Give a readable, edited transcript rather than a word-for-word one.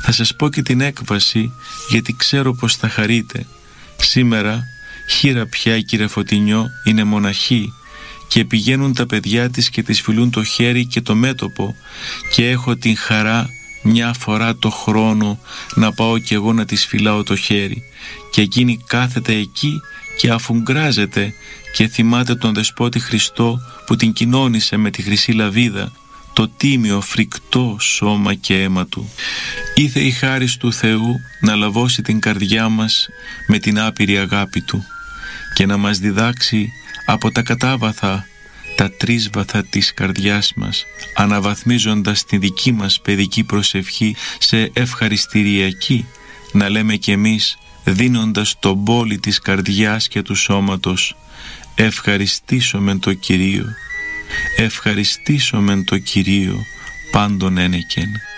Θα σας πω και την έκβαση, γιατί ξέρω πως θα χαρείτε. Σήμερα χήρα πια η κυρία Φωτεινιό είναι μοναχή και πηγαίνουν τα παιδιά της και της φιλούν το χέρι και το μέτωπο, και έχω την χαρά μια φορά το χρόνο να πάω κι εγώ να της φυλάω το χέρι, και εκείνη κάθεται εκεί και αφουγκράζεται και θυμάται τον Δεσπότη Χριστό που την κοινώνησε με τη χρυσή λαβίδα, το τίμιο φρικτό σώμα και αίμα του. Ήθε η χάρις του Θεού να λαβώσει την καρδιά μας με την άπειρη αγάπη του και να μας διδάξει από τα κατάβαθα, τα τρίσβαθα της καρδιάς μας, αναβαθμίζοντας την δική μας παιδική προσευχή σε ευχαριστηριακή, να λέμε κι εμείς, δίνοντας τον πόλη της καρδιάς και του σώματος, ευχαριστήσομεν το Κυρίο, ευχαριστήσομεν το Κυρίο πάντων ένεκεν.